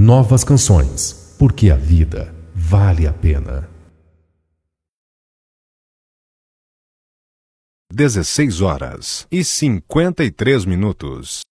novas canções, porque a vida vale a pena. 16 horas e 53 minutos.